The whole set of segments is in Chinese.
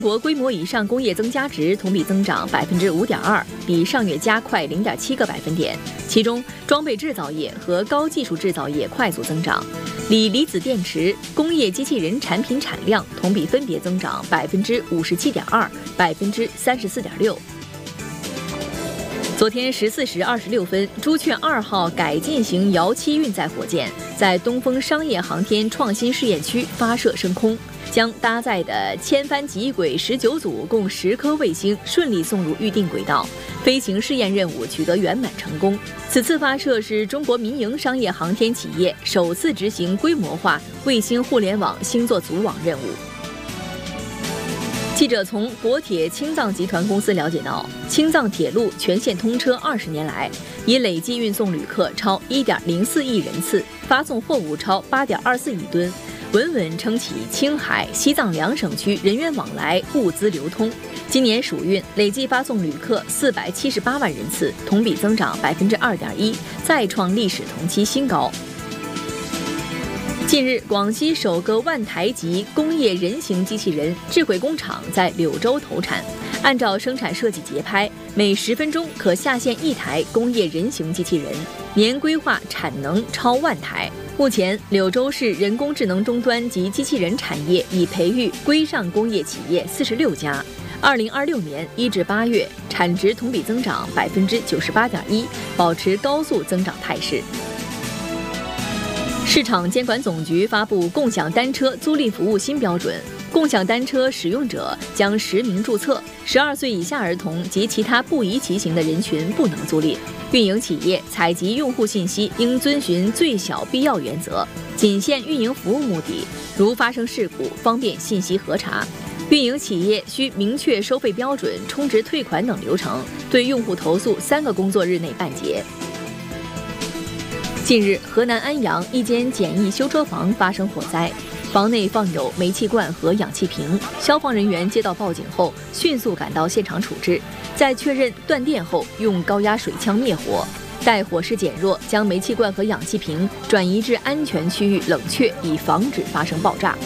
国规模以上工业增加值同比增长5.2%，比上月加快0.7个百分点。其中，装备制造业和高技术制造业快速增长。锂离子电池、工业机器人产品产量同比分别增长57.2%、34.6%。昨天14时26分，朱雀2号改进型遥七运载火箭在东风商业航天创新试验区发射升空，将搭载的千帆极轨19组共10颗卫星顺利送入预定轨道，飞行试验任务取得圆满成功。此次发射是中国民营商业航天企业首次执行规模化卫星互联网星座组网任务。记者从国铁青藏集团公司了解到，青藏铁路全线通车20年来，已累计运送旅客超1.04亿人次，发送货物超8.24亿吨，稳稳撑起青海、西藏2省区人员往来、物资流通。今年暑运累计发送旅客478万人次，同比增长2.1%，再创历史同期新高。近日，广西首个万台级工业人形机器人智慧工厂在柳州投产，按照生产设计节拍，每10分钟可下线1台工业人形机器人，年规划产能超1万台。目前，柳州市人工智能终端及机器人产业已培育规上工业企业46家。2026年1至8月，产值同比增长98.1%，保持高速增长态势。市场监管总局发布共享单车租赁服务新标准，共享单车使用者将实名注册，12岁以下儿童及其他不宜骑行的人群不能租赁。运营企业采集用户信息应遵循最小必要原则，仅限运营服务目的，如发生事故方便信息核查。运营企业需明确收费标准、充值退款等流程，对用户投诉3个工作日内办结。近日，河南安阳一间简易修车房发生火灾，房内放有煤气罐和氧气瓶。消防人员接到报警后，迅速赶到现场处置，在确认断电后，用高压水枪灭火。待火势减弱，将煤气罐和氧气瓶转移至安全区域冷却，以防止发生爆炸。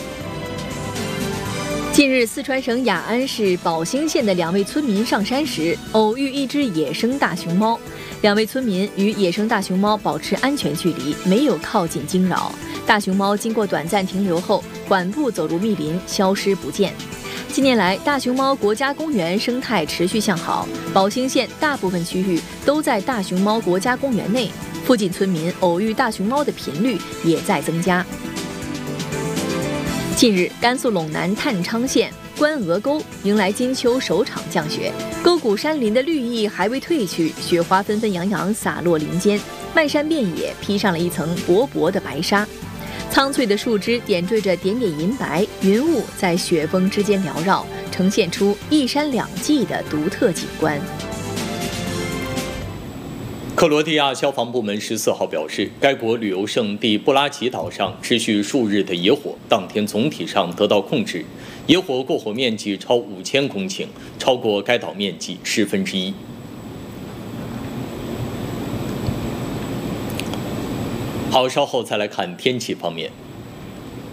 近日，四川省雅安市宝兴县的2位村民上山时，偶遇一只野生大熊猫。2位村民与野生大熊猫保持安全距离，没有靠近惊扰。大熊猫经过短暂停留后，缓步走入密林，消失不见。近年来，大熊猫国家公园生态持续向好，宝兴县大部分区域都在大熊猫国家公园内，附近村民偶遇大熊猫的频率也在增加。近日，甘肃陇南太昌县关鹅沟迎来金秋首场降雪，沟谷山林的绿意还未褪去，雪花纷纷扬扬洒落林间，漫山遍野披上了一层薄薄的白纱。苍翠的树枝点缀着点点银白，云雾在雪峰之间缭绕，呈现出一山两季的独特景观。 克罗地亚消防部门14号表示，该国旅游胜地布拉吉岛上持续数日的野火，当天总体上得到控制，野火过火面积超5000公顷，超过该岛面积1/10。好，稍后再来看天气方面。